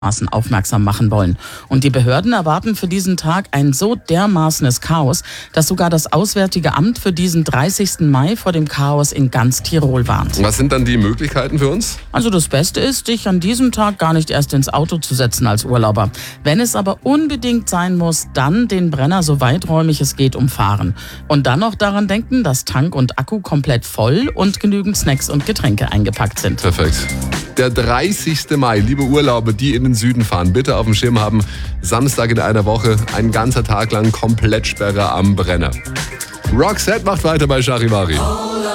aufmerksam machen wollen. Und die Behörden erwarten für diesen Tag ein so dermaßenes Chaos, dass sogar das Auswärtige Amt für diesen 30. Mai vor dem Chaos in ganz Tirol warnt. Was sind dann die Möglichkeiten für uns? Also das Beste ist, dich an diesem Tag gar nicht erst ins Auto zu setzen als Urlauber. Wenn es aber unbedingt sein muss, dann den Brenner so weiträumig es geht umfahren. Und dann noch daran denken, dass Tank und Akku komplett voll und genügend Snacks und Getränke eingepackt sind. Perfekt. Der 30. Mai, liebe Urlauber, die in den Süden fahren, bitte auf dem Schirm haben, Samstag in einer Woche, ein ganzer Tag lang Komplettsperre am Brenner. Roxette macht weiter bei Charivari.